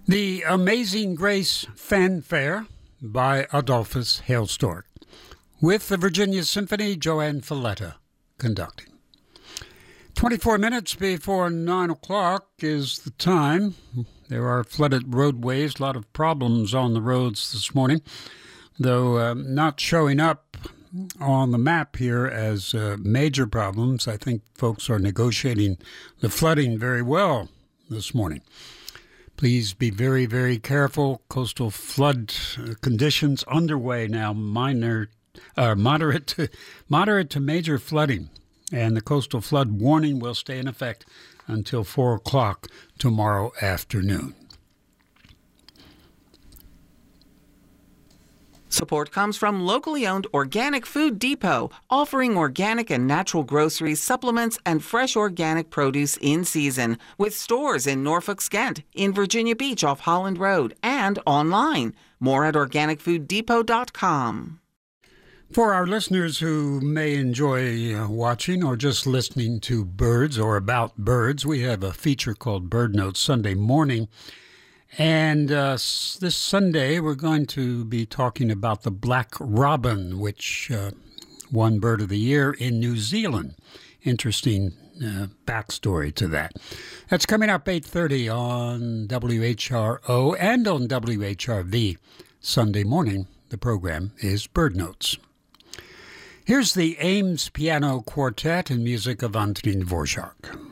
The Amazing Grace Fanfare by Adolphus Hailstork, with the Virginia Symphony, Joanne Falletta conducting. 24 minutes before 9 o'clock is the time. There are flooded roadways, a lot of problems on the roads this morning, though not showing up on the map here as major problems. I think folks are negotiating the flooding very well this morning. Please be very, very careful. Coastal flood conditions underway now, moderate to major flooding. And the coastal flood warning will stay in effect until 4 o'clock tomorrow afternoon. Support comes from locally owned Organic Food Depot, offering organic and natural groceries, supplements, and fresh organic produce in season, with stores in Norfolk-Skent, in Virginia Beach off Holland Road, and online. More at organicfooddepot.com. For our listeners who may enjoy watching or just listening to birds or about birds, we have a feature called Bird Notes Sunday morning. And this Sunday, we're going to be talking about the black robin, which won Bird of the Year in New Zealand. Interesting backstory to that. That's coming up 8:30 on WHRO and on WHRV Sunday morning. The program is Bird Notes. Here's the Ames Piano Quartet and music of Antonin Dvorak.